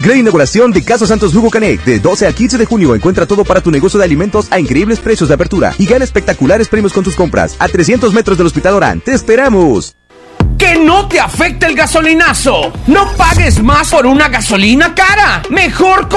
Gran inauguración de Casa Santos Jugo Canec. De 12 al 15 de junio encuentra todo para tu negocio de alimentos a increíbles precios de apertura. Y gana espectaculares premios con tus compras. A 300 metros del Hospital Orán. ¡Te esperamos! ¡Que no te afecte el gasolinazo! ¡No pagues más por una gasolina cara! ¡Mejor